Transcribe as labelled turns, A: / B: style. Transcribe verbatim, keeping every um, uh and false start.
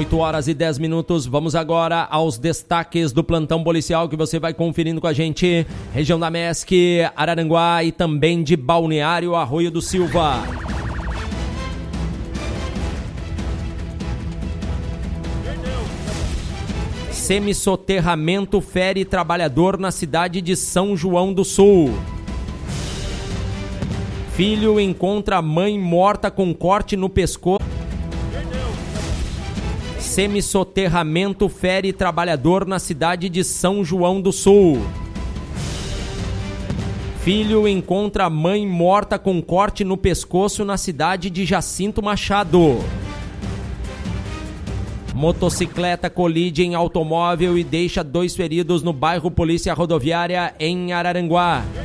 A: oito horas e dez minutos, vamos agora aos destaques do plantão policial que você vai conferindo com a gente, região da Mesc, Araranguá e também de Balneário Arroio do Silva. Semissoterramento fere trabalhador na cidade de São João do Sul. Filho encontra mãe morta com corte no pescoço. Semissoterramento fere trabalhador na cidade de São João do Sul. Filho encontra mãe morta com corte no pescoço na cidade de Jacinto Machado. Motocicleta colide em automóvel e deixa dois feridos no bairro Polícia Rodoviária, em Araranguá.